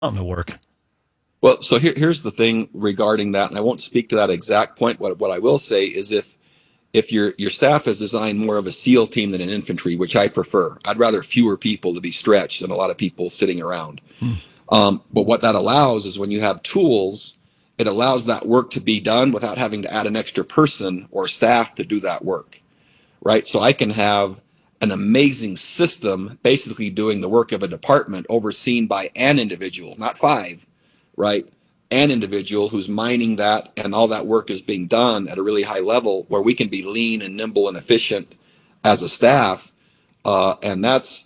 on the work. Well, so here's the thing regarding that, and I won't speak to that exact point. What I will say is if your staff is designed more of a SEAL team than an infantry, which I prefer, I'd rather fewer people to be stretched than a lot of people sitting around. Hmm. But what that allows is when you have tools, it allows that work to be done without having to add an extra person or staff to do that work, right? So I can have an amazing system basically doing the work of a department overseen by an individual, not five, right? An individual who's mining that, and all that work is being done at a really high level where we can be lean and nimble and efficient as a staff. And that's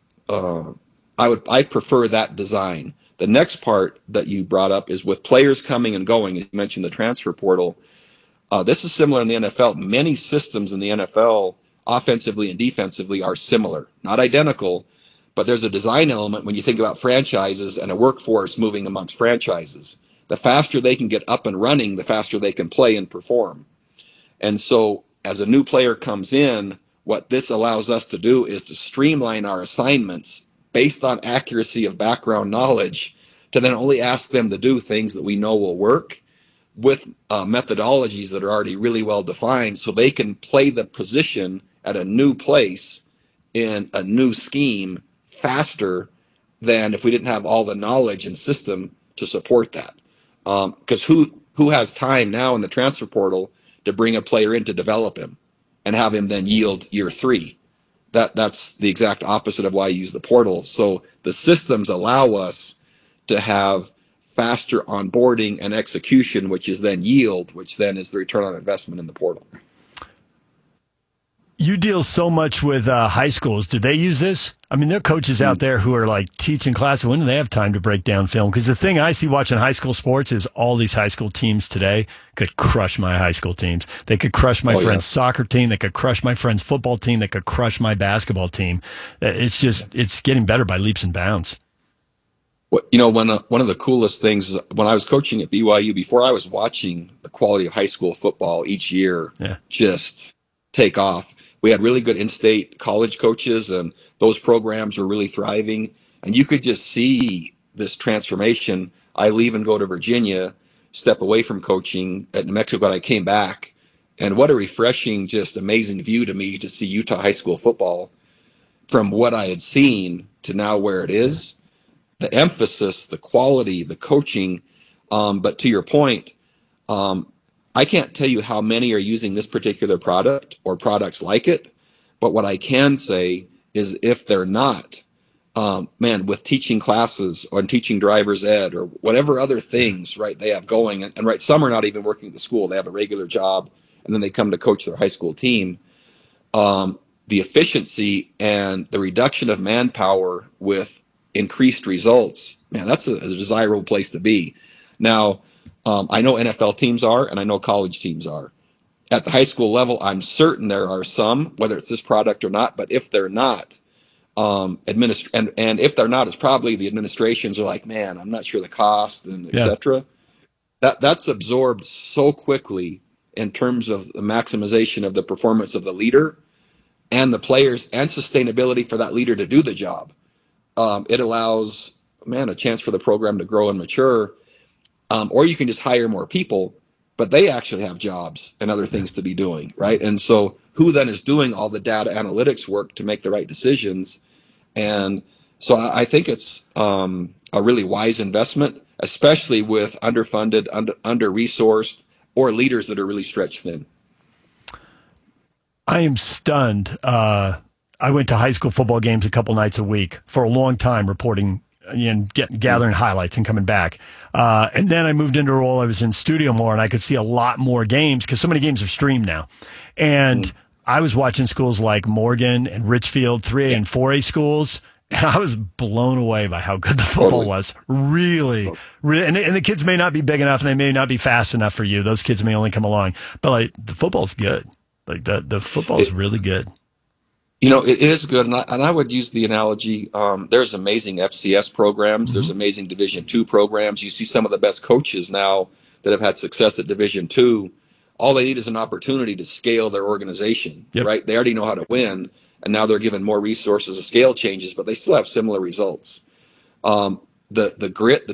I prefer that design. The next part that you brought up is with players coming and going. You mentioned the transfer portal. This is similar in the NFL. Many systems in the NFL, offensively and defensively, are similar, not identical, but there's a design element when you think about franchises and a workforce moving amongst franchises. The faster they can get up and running, the faster they can play and perform. And so, as a new player comes in, what this allows us to do is to streamline our assignments based on accuracy of background knowledge to then only ask them to do things that we know will work with methodologies that are already really well defined so they can play the position at a new place in a new scheme faster than if we didn't have all the knowledge and system to support that. Because who has time now in the transfer portal to bring a player in to develop him and have him then yield year three? That's the exact opposite of why I use the portal. So the systems allow us to have faster onboarding and execution, which is then yield, which then is the return on investment in the portal. You deal so much with high schools. Do they use this? I mean, there are coaches out there who are like teaching classes. When do they have time to break down film? Because the thing I see watching high school sports is all these high school teams today could crush my high school teams. They could crush my friend's soccer team. They could crush my friend's football team. They could crush my basketball team. It's getting better by leaps and bounds. Well, one of the coolest things is when I was coaching at BYU, before I was watching the quality of high school football each year just take off, we had really good in-state college coaches, and those programs were really thriving. And you could just see this transformation. I leave and go to Virginia, step away from coaching at New Mexico, and I came back. And what a refreshing, just amazing view to me to see Utah high school football from what I had seen to now where it is. The emphasis, the quality, the coaching. But to your point, I can't tell you how many are using this particular product or products like it, but what I can say is if they're not, with teaching classes or teaching driver's ed or whatever other things, right, they have going, and right, some are not even working at the school. They have a regular job, and then they come to coach their high school team. The efficiency and the reduction of manpower with increased results, man, that's a desirable place to be. Now, I know NFL teams are, and I know college teams are. At the high school level, I'm certain there are some, whether it's this product or not. But if they're not, and if they're not, it's probably the administrations are like, man, I'm not sure the cost and et cetera. That's absorbed so quickly in terms of the maximization of the performance of the leader and the players and sustainability for that leader to do the job. It allows, a chance for the program to grow and mature. Or you can just hire more people, but they actually have jobs and other things to be doing, right? And so who then is doing all the data analytics work to make the right decisions? And so I think it's a really wise investment, especially with underfunded, under-resourced, or leaders that are really stretched thin. I am stunned. I went to high school football games a couple nights a week for a long time reporting and gathering highlights and coming back. And then I moved into a role. I was in studio more, and I could see a lot more games because so many games are streamed now. And I was watching schools like Morgan and Richfield, 3A and 4A schools, and I was blown away by how good the football was. Really. And the kids may not be big enough, and they may not be fast enough for you. Those kids may only come along. But the football's good. The football is really good. It is good, and I would use the analogy. There's amazing FCS programs. There's amazing Division II programs. You see some of the best coaches now that have had success at Division II. All they need is an opportunity to scale their organization, right? They already know how to win, and now they're given more resources. The scale changes, but they still have similar results. The the grit, the